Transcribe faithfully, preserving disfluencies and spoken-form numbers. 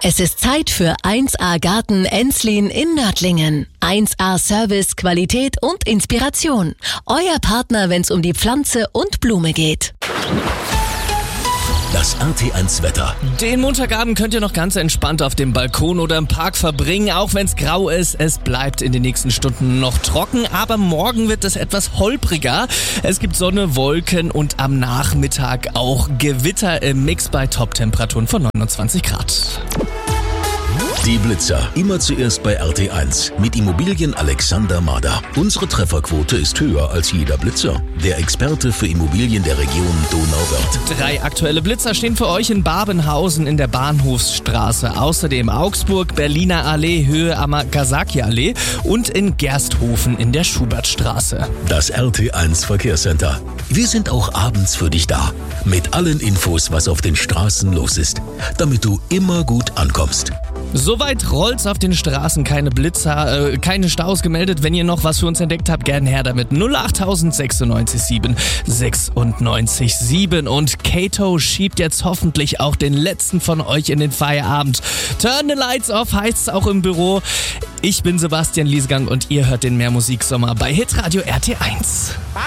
Es ist Zeit für eins A Garten Enslin in Nördlingen. eins A Service, Qualität und Inspiration. Euer Partner, wenn es um die Pflanze und Blume geht. Das R T eins Wetter. Den Montagabend könnt ihr noch ganz entspannt auf dem Balkon oder im Park verbringen, auch wenn es grau ist. Es bleibt in den nächsten Stunden noch trocken, aber morgen wird es etwas holpriger. Es gibt Sonne, Wolken und am Nachmittag auch Gewitter im Mix bei Top-Temperaturen von neunundzwanzig Grad. Die Blitzer. Immer zuerst bei R T eins. Mit Immobilien Alexander Mader. Unsere Trefferquote ist höher als jeder Blitzer. Der Experte für Immobilien der Region Donauwörth. Drei aktuelle Blitzer stehen für euch in Babenhausen in der Bahnhofsstraße. Außerdem Augsburg, Berliner Allee, Höhe Amagasaki-Allee und in Gersthofen in der Schubertstraße. Das R T eins Verkehrscenter. Wir sind auch abends für dich da. Mit allen Infos, was auf den Straßen los ist. Damit du immer gut ankommst. Soweit rollt's auf den Straßen, keine Blitzer, äh, keine Staus gemeldet. Wenn ihr noch was für uns entdeckt habt, gern her damit. null acht sechsundneunzig sieben sechsundneunzig sieben. Und Kato schiebt jetzt hoffentlich auch den letzten von euch in den Feierabend. Turn the lights off heißt's auch im Büro. Ich bin Sebastian Liesgang und ihr hört den Mehrmusiksommer bei Hitradio R T eins.